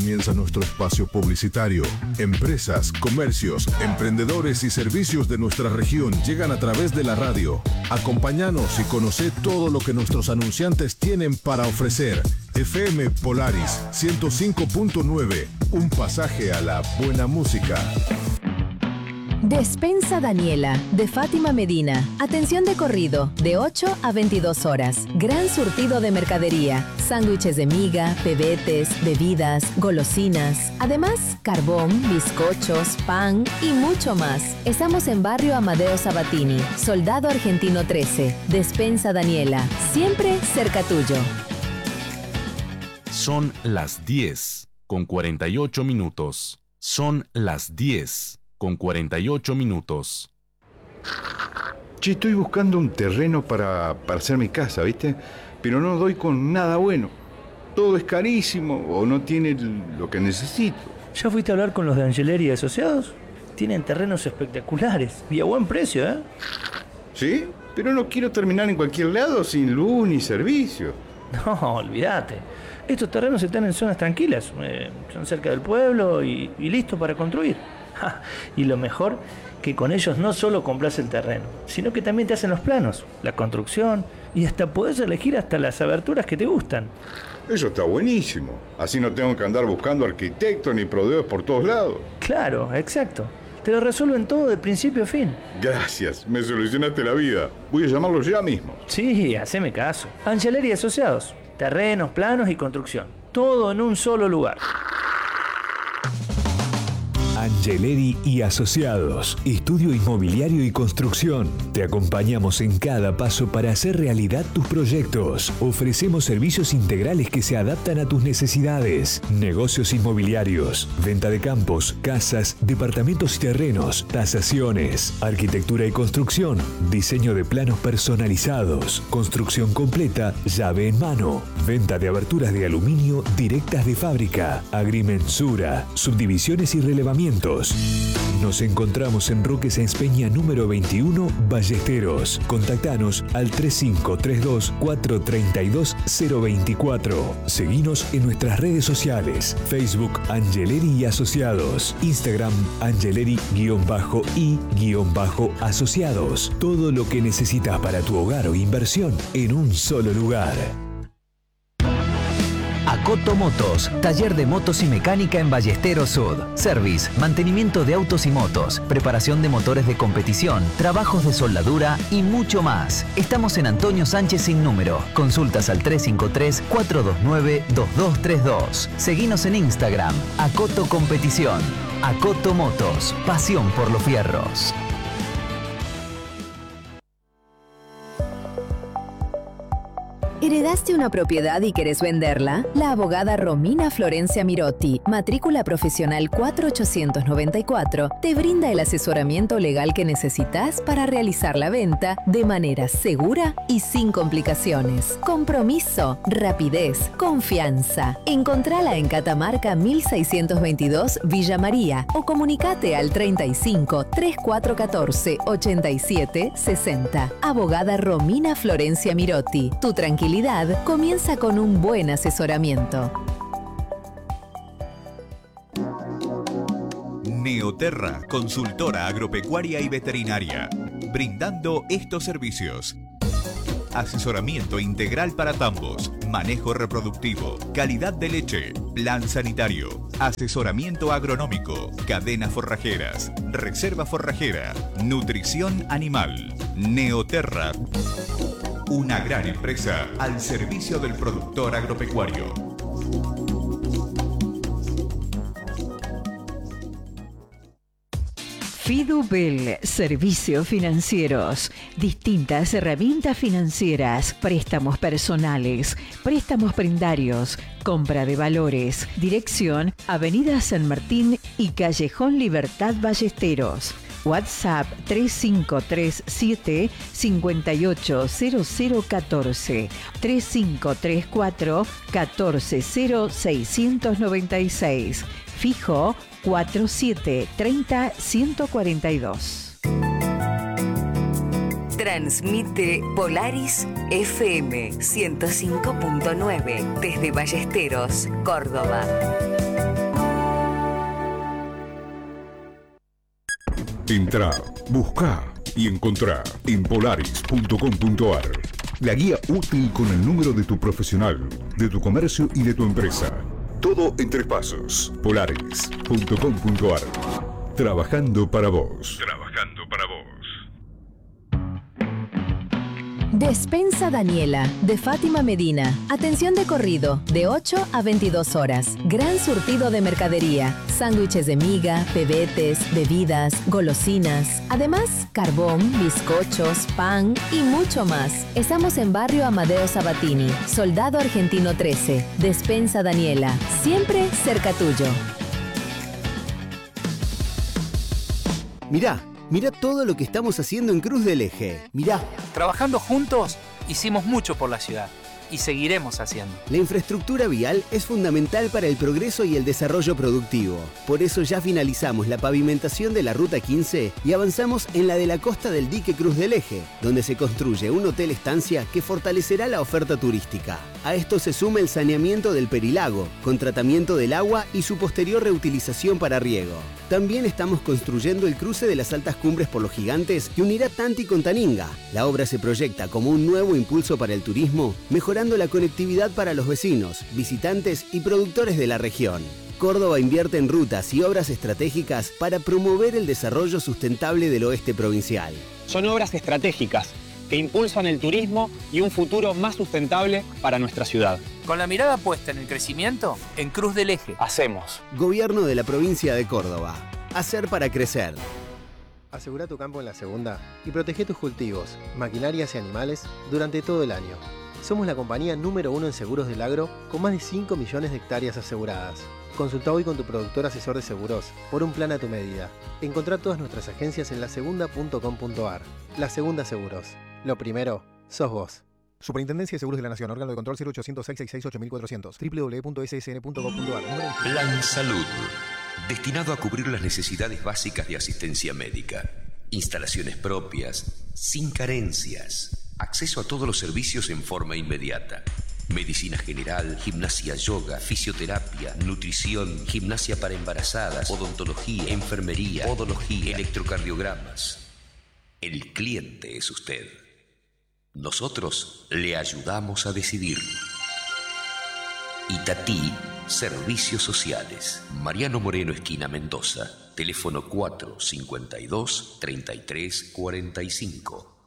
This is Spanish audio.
comienza nuestro espacio publicitario. Empresas, comercios, emprendedores y servicios de nuestra región llegan a través de la radio. Acompáñanos y conoce todo lo que nuestros anunciantes tienen para ofrecer. FM Polaris 105.9, un pasaje a la buena música. Despensa Daniela, de Fátima Medina. Atención de corrido, de 8 a 22 horas. Gran surtido de mercadería. Sándwiches de miga, pebetes, bebidas, golosinas. Además, carbón, bizcochos, pan y mucho más. Estamos en Barrio Amadeo Sabatini, Soldado Argentino 13. Despensa Daniela, siempre cerca tuyo. Son las 10:48. Son las 10:48. Che, estoy buscando un terreno para hacer mi casa, ¿viste? Pero no doy con nada bueno. Todo es carísimo o no tiene lo que necesito. ¿Ya fuiste a hablar con los de Angeleri y Asociados? Tienen terrenos espectaculares y a buen precio, ¿eh? ¿Sí? Pero no quiero terminar en cualquier lado sin luz ni servicio. No, olvídate. Estos terrenos están en zonas tranquilas, son cerca del pueblo y listos para construir. Y lo mejor, que con ellos no solo compras el terreno, sino que también te hacen los planos, la construcción y hasta podés elegir hasta las aberturas que te gustan. Eso está buenísimo. Así no tengo que andar buscando arquitectos ni proveedores por todos lados. Claro, exacto. Te lo resuelven todo de principio a fin. Gracias, me solucionaste la vida. Voy a llamarlo ya mismo. Sí, haceme caso. Angeleri y Asociados. Terrenos, planos y construcción. Todo en un solo lugar. Angeleri y Asociados, estudio inmobiliario y construcción. Te acompañamos en cada paso para hacer realidad tus proyectos. Ofrecemos servicios integrales que se adaptan a tus necesidades. Negocios inmobiliarios, venta de campos, casas, departamentos y terrenos, tasaciones, arquitectura y construcción, diseño de planos personalizados, construcción completa, llave en mano, venta de aberturas de aluminio directas de fábrica, agrimensura, subdivisiones y relevamientos. Nos encontramos en Roque Sáenz Peña número 21, Ballesteros. Contactanos al 3532 432 024. Seguinos en nuestras redes sociales: Facebook Angeleri y Asociados, Instagram Angeleri_y_asociados. Todo lo que necesitas para tu hogar o inversión en un solo lugar. Acoto Motos, taller de motos y mecánica en Ballesteros Sud. Service, mantenimiento de autos y motos, preparación de motores de competición, trabajos de soldadura y mucho más. Estamos en Antonio Sánchez sin número. Consultas al 353-429-2232. Seguinos en Instagram, Acoto Competición. Acoto Motos, pasión por los fierros. ¿Heredaste una propiedad y querés venderla? La abogada Romina Florencia Mirotti, matrícula profesional 4894, te brinda el asesoramiento legal que necesitas para realizar la venta de manera segura y sin complicaciones. Compromiso, rapidez, confianza. Encontrala en Catamarca 1622 Villa María o comunicate al 35 3414 87 60. Abogada Romina Florencia Mirotti, tu tranquilidad comienza con un buen asesoramiento. Neoterra, consultora agropecuaria y veterinaria, brindando estos servicios: asesoramiento integral para tambos, manejo reproductivo, calidad de leche, plan sanitario, asesoramiento agronómico, cadenas forrajeras, reserva forrajera, nutrición animal. Neoterra, una gran empresa al servicio del productor agropecuario. Fidubel, servicios financieros, distintas herramientas financieras, préstamos personales, préstamos prendarios, compra de valores. Dirección: Avenida San Martín y Callejón Libertad Ballesteros. WhatsApp 3537 580014 3534 140696. Fijo 4730 142. Transmite Polaris FM 105.9 desde Ballesteros, Córdoba. Entrá, buscá y encontrá en polaris.com.ar. La guía útil con el número de tu profesional, de tu comercio y de tu empresa. Todo en 3 pasos. Polaris.com.ar. Trabajando para vos. Trabajando para vos. Despensa Daniela, de Fátima Medina. Atención de corrido, de 8 a 22 horas. Gran surtido de mercadería. Sándwiches de miga, pebetes, bebidas, golosinas. Además, carbón, bizcochos, pan y mucho más. Estamos en Barrio Amadeo Sabatini, Soldado Argentino 13. Despensa Daniela, siempre cerca tuyo. Mirá todo lo que estamos haciendo en Cruz del Eje. Mirá. Trabajando juntos, hicimos mucho por la ciudad y seguiremos haciendo. La infraestructura vial es fundamental para el progreso y el desarrollo productivo. Por eso ya finalizamos la pavimentación de la Ruta 15 y avanzamos en la de la costa del dique Cruz del Eje, donde se construye un hotel estancia que fortalecerá la oferta turística. A esto se suma el saneamiento del Perilago, con tratamiento del agua y su posterior reutilización para riego. También estamos construyendo el cruce de las altas cumbres por los Gigantes que unirá Tanti con Taninga. La obra se proyecta como un nuevo impulso para el turismo, mejorando la conectividad para los vecinos, visitantes y productores de la región. Córdoba invierte en rutas y obras estratégicas para promover el desarrollo sustentable del oeste provincial. Son obras estratégicas que impulsan el turismo y un futuro más sustentable para nuestra ciudad. Con la mirada puesta en el crecimiento, en Cruz del Eje. Hacemos. Gobierno de la provincia de Córdoba. Hacer para crecer. Asegura tu campo en la segunda y protege tus cultivos, maquinarias y animales durante todo el año. Somos la compañía número 1 en seguros del agro con más de 5 millones de hectáreas aseguradas. Consulta hoy con tu productor asesor de seguros por un plan a tu medida. Encontrá todas nuestras agencias en lasegunda.com.ar. La Segunda Seguros. Lo primero, sos vos. Superintendencia de Seguros de la Nación, órgano de control 0800-666-8400, www.ssn.gov.ar. Plan Salud, destinado a cubrir las necesidades básicas de asistencia médica. Instalaciones propias, sin carencias, acceso a todos los servicios en forma inmediata. Medicina general, gimnasia yoga, fisioterapia, nutrición, gimnasia para embarazadas, odontología, enfermería, podología, electrocardiogramas. El cliente es usted. Nosotros le ayudamos a decidir. Itatí, Servicios Sociales. Mariano Moreno, esquina Mendoza. Teléfono 452-3345.